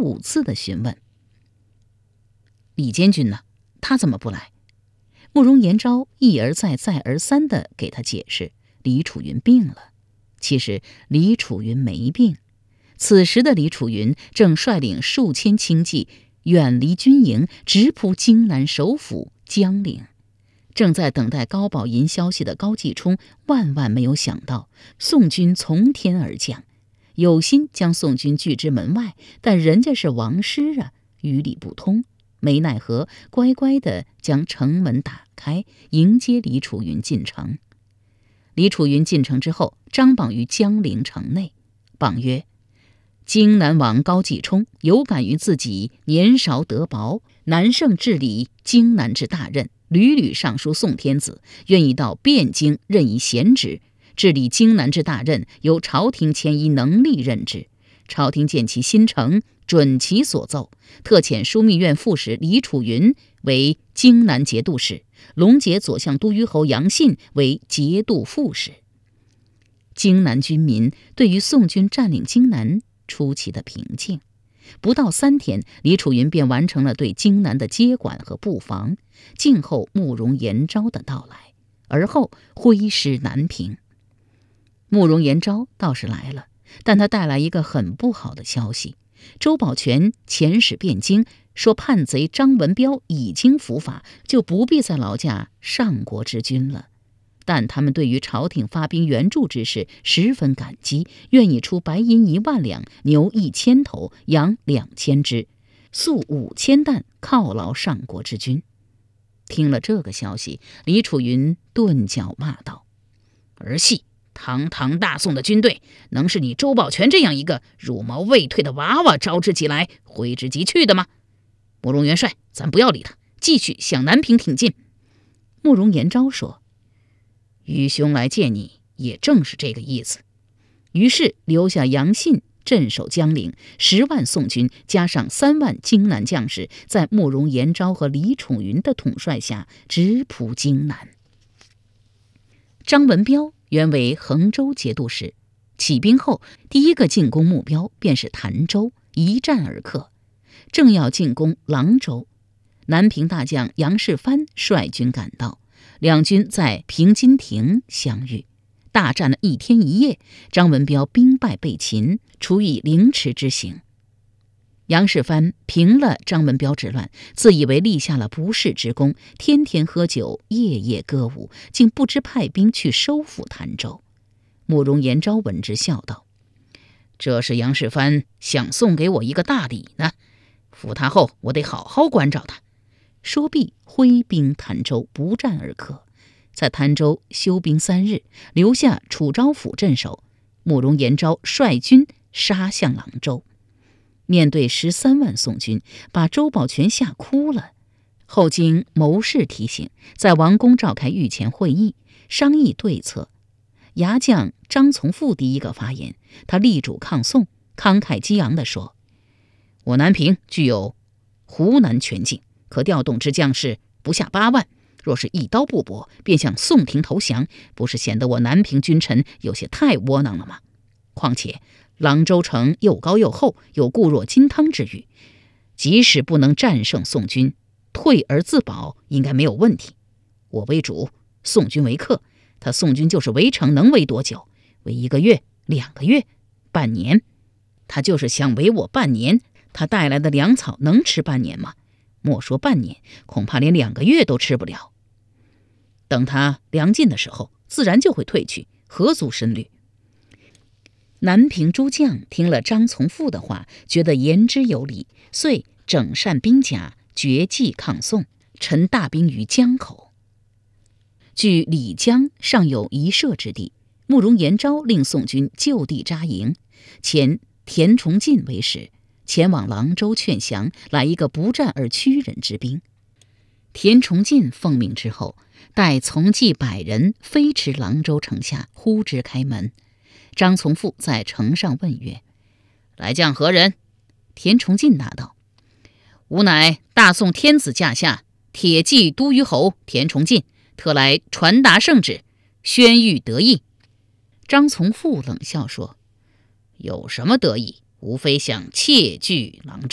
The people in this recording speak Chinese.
5次的询问。李监军呢？他怎么不来？慕容延昭一而再再而三地给他解释，李楚云病了。其实李楚云没病，此时的李楚云正率领数千轻骑远离军营，直扑荆南首府江陵。正在等待高宝银消息的高继冲万万没有想到，宋军从天而降，有心将宋军拒之门外，但人家是王师啊，于理不通，没奈何，乖乖地将城门打开，迎接李楚云进城。李楚云进城之后，张榜于江陵城内，榜曰：荆南王高继冲有感于自己年少德薄，难胜治理荆南之大任，屡屡上书宋天子，愿意到汴京任以贤职，治理荆南之大任，由朝廷迁依能力任之。朝廷见其心诚，准其所奏，特遣枢密院副使李楚云为荆南节度使，龙节左相都虞侯杨信为节度副使。荆南军民对于宋军占领荆南出奇的平静，不到3天，李楚云便完成了对荆南的接管和布防，静候慕容延昭的到来，而后挥师南平。慕容延昭倒是来了，但他带来一个很不好的消息，周保全遣使汴京，说叛贼张文彪已经伏法，就不必再劳驾上国之君了。但他们对于朝廷发兵援助之事十分感激，愿意出白银1万两，牛1000头，羊2000只，粟5000担，犒劳上国之君。听了这个消息，李楚云顿脚骂道：儿戏！堂堂大宋的军队，能是你周保全这样一个茹毛未退的娃娃招之即来，挥之即去的吗？慕容元帅，咱不要理他，继续向南平挺进。慕容延昭说：愚兄来见你，也正是这个意思。于是留下杨信镇守江陵，10万宋军加上3万荆南将士，在慕容延昭和李楚云的统帅下直扑荆南。张文彪原为衡州节度使，起兵后第一个进攻目标便是潭州，一战而克。正要进攻郎州，南平大将杨世蕃率军赶到，两军在平津亭相遇，大战了1天1夜，张文彪兵败被擒，处以凌迟之刑。杨世蕃平了张文彪之乱，自以为立下了不世之功，天天喝酒，夜夜歌舞，竟不知派兵去收复潭州。慕容延昭闻之笑道：这是杨世蕃想送给我一个大礼呢，扶他后我得好好关照他。说毕，挥兵潭州，不战而克。在潭州休兵3日，留下楚昭府镇守。慕容延昭率军杀向郎州，面对13万宋军，把周保全吓哭了。后经谋士提醒，在王宫召开御前会议，商议对策。牙将张从富第一个发言，他力主抗宋，慷慨激昂地说：我南平具有湖南全境，可调动之将士不下8万，若是一刀不搏，便向宋廷投降，不是显得我南平君臣有些太窝囊了吗？况且郎州城又高又厚，有固若金汤之誉，即使不能战胜宋军，退而自保应该没有问题。我为主，宋军为客，他宋军就是围城，能围多久？围1个月、2个月、半年？他就是想围我半年，他带来的粮草能吃半年吗？莫说半年，恐怕连2个月都吃不了。等他粮尽的时候，自然就会退去，何足深虑。南平诸将听了张从富的话，觉得言之有理，遂整善兵甲，决计抗宋，陈大兵于江口。距李江尚有1射之地，慕容延昭令宋军就地扎营，遣田崇进为使，前往郎州劝降，来一个不战而屈人之兵。田崇进奉命之后，带从骑100人飞驰郎州城下，呼之开门。张从富在城上问曰：来将何人？田崇进答道：吾乃大宋天子驾下铁骑都虞侯田崇进，特来传达圣旨，宣谕得意。张从富冷笑说：有什么得意？无非想窃据郎州。